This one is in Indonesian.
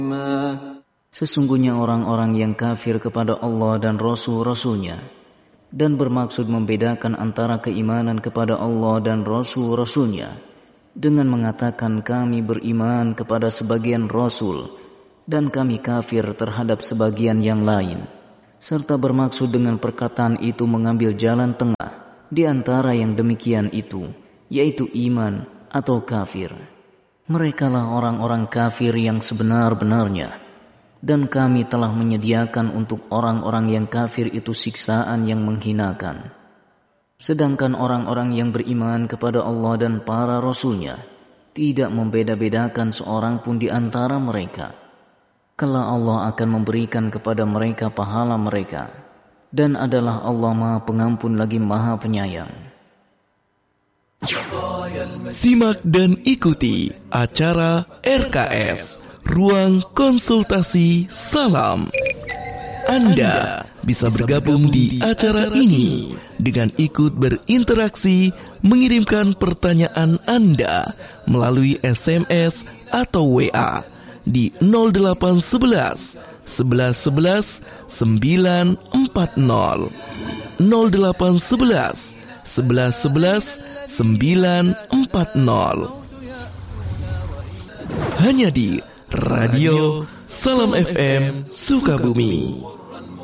Sesungguhnya orang-orang yang kafir kepada Allah dan Rasul-Rasulnya dan bermaksud membedakan antara keimanan kepada Allah dan Rasul-Rasulnya dengan mengatakan kami beriman kepada sebagian Rasul dan kami kafir terhadap sebagian yang lain, serta bermaksud dengan perkataan itu mengambil jalan tengah di antara yang demikian itu, yaitu iman atau kafir. Merekalah orang-orang kafir yang sebenar-benarnya, dan kami telah menyediakan untuk orang-orang yang kafir itu siksaan yang menghinakan. Sedangkan orang-orang yang beriman kepada Allah dan para Rasul-Nya tidak membeda-bedakan seorang pun di antara mereka. Kelak Allah akan memberikan kepada mereka pahala mereka, dan adalah Allah Maha Pengampun lagi Maha Penyayang. Simak dan ikuti acara RKS Ruang Konsultasi Salam. Anda bisa bergabung di acara ini dengan ikut berinteraksi, mengirimkan pertanyaan Anda melalui SMS atau WA di 0811 11 11 940 0811 11 11 940. Hanya di Radio Salam FM Sukabumi.